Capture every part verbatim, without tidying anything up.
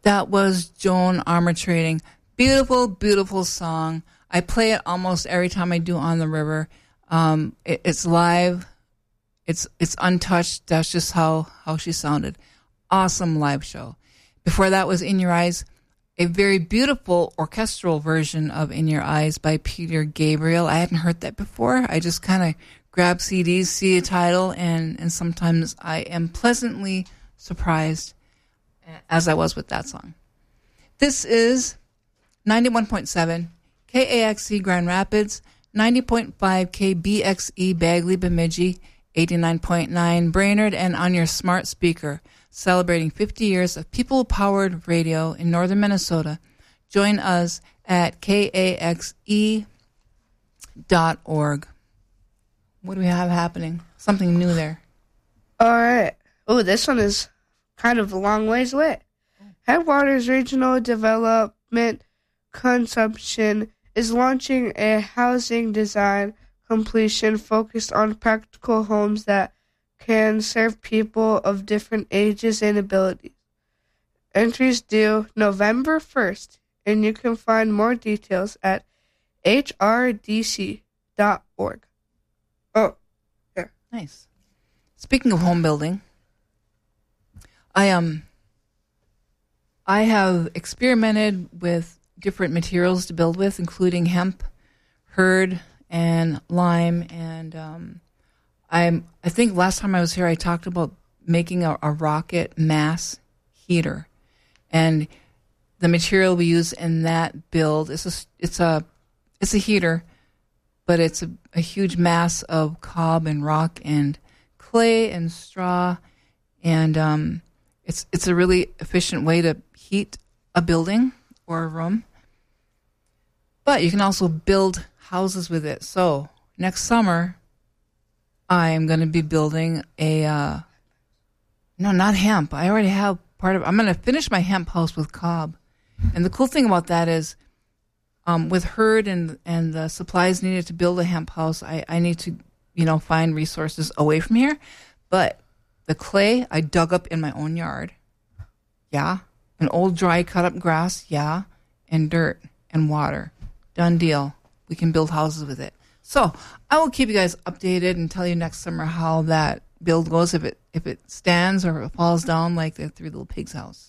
That was Joan Armatrading. Beautiful, beautiful song. I play it almost every time I do On the River. Um, it, it's live. It's it's untouched. That's just how, how she sounded. Awesome live show. Before that was In Your Eyes, a very beautiful orchestral version of In Your Eyes by Peter Gabriel. I hadn't heard that before. I just kind of grab C Ds, see a title, and, and sometimes I am pleasantly surprised, as I was with that song. This is ninety-one point seven K A X E Grand Rapids, ninety point five K B X E Bagley Bemidji, eighty-nine point nine Brainerd, and on your smart speaker, celebrating fifty years of people-powered radio in northern Minnesota. Join us at K A X E dot org. What do we have happening? Something new there. All right. Oh, this one is kind of a long ways away. Headwaters Regional Development Consumption is launching a housing design completion focused on practical homes that can serve people of different ages and abilities. Entries due November first, and you can find more details at H R D C dot org. Oh, yeah. Nice. Speaking of home building, I um I have experimented with different materials to build with, including hemp, hurd, and lime. And um, I'm I think last time I was here, I talked about making a, a rocket mass heater, and the material we use in that build is a, it's a it's a heater, but it's a, a huge mass of cob and rock and clay and straw, and um, it's it's a really efficient way to heat a building or a room. But you can also build houses with it. So next summer, I'm going to be building a uh, no, not hemp. I already have part of. I'm going to finish my hemp house with cob, and the cool thing about that is, um, with hurd and and the supplies needed to build a hemp house, I, I need to, you know, find resources away from here. But the clay I dug up in my own yard, yeah, an old dry cut up grass, yeah, and dirt and water. Done deal. We can build houses with it. So I will keep you guys updated and tell you next summer how that build goes, if it if it stands or if it falls down like the Three Little Pigs house.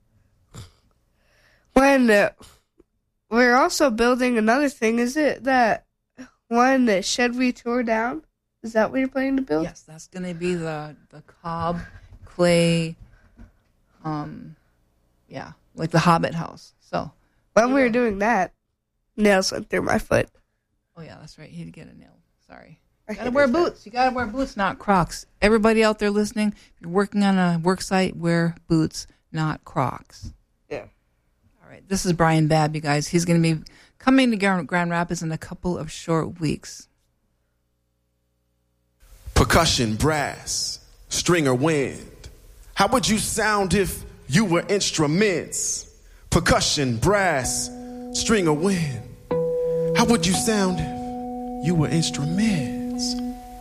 When uh, we're also building another thing, is it that one that shed we tore down? Is that what you're planning to build? Yes, that's going to be the the cob clay, um, yeah, like the Hobbit house. So when we were doing that, nails went through my foot. Oh yeah, that's right. He did get a nail. Sorry. You gotta wear boots. You gotta wear boots, not Crocs. Everybody out there listening, if you're working on a work site, wear boots, not Crocs. Yeah. All right. This is Brian Babb, you guys. He's going to be coming to Grand Rapids in a couple of short weeks. Percussion, brass, string or wind. How would you sound if you were instruments? Percussion, brass, string or wind. How would you sound if you were instruments?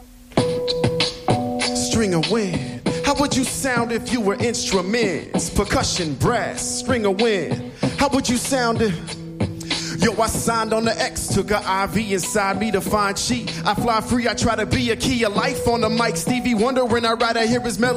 String or wind. How would you sound if you were instruments? Percussion, brass, string or wind. How would you sound if... Yo, I signed on the X, took a I V inside me to find cheat. I fly free, I try to be a key of life on the mic. Stevie Wonder when I write, I hear his melody.